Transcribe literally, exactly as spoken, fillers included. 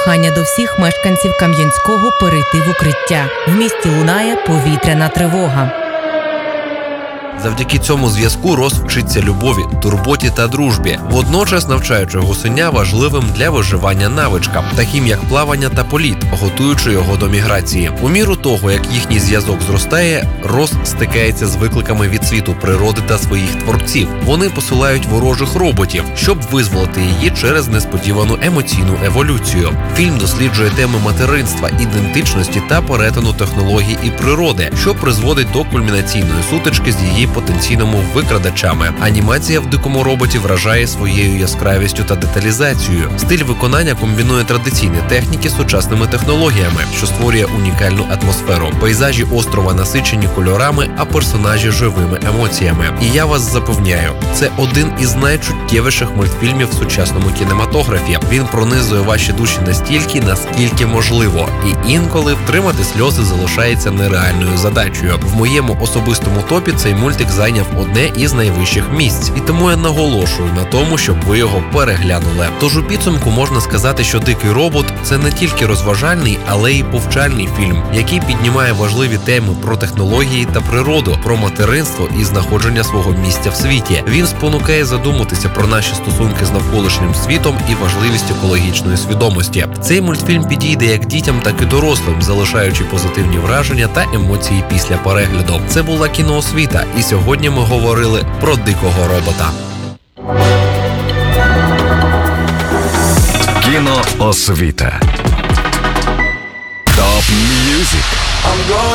прохання до всіх мешканців Кам'янського перейти в укриття. В місті лунає повітряна тривога. Завдяки цьому зв'язку Рос вчиться любові, турботі та дружбі, водночас навчаючи гусеня важливим для виживання навичкам, таким як плавання та політ, готуючи його до міграції. У міру того, як їхній зв'язок зростає, Рос стикається з викликами від світу природи та своїх творців. Вони посилають ворожих роботів, щоб визволити її через несподівану емоційну еволюцію. Фільм досліджує теми материнства, ідентичності та перетину технологій і природи, що призводить до кульмінаційної сутички з її потенційними викрадачами. Анімація в «Дикому роботі» вражає своєю яскравістю та деталізацією. Стиль виконання комбінує традиційні техніки з сучасними технологіями, що створює унікальну атмосферу. Пейзажі острова насичені кольорами, а персонажі – живими емоціями. І я вас запевняю, це один із найчуттєвіших мультфільмів в сучасному кінематографі. Він пронизує ваші душі настільки, наскільки можливо. І інколи втримати сльози залишається нереальною задачею. В моєму особистому топі цей мультик зайняв одне із найвищих місць. І тому я наголошую на тому, щоб ви його переглянули. Тож у підсумку можна сказати, що «Дикий робот» – це не тільки розважальний, але й повчальний фільм, який піднімає важливі теми про технології та природу, про материнство і знаходження свого місця в світі. Він спонукає задуматися про наші стосунки з навколишнім світом і важливість екологічної свідомості. Цей мультфільм підійде як дітям, так і дорослим, залишаючи позитивні враження та емоції після перегляду. Це була «Кіноосвіта», і сьогодні ми говорили про «Дикого робота». Кіноосвіта. Топ М'юзик.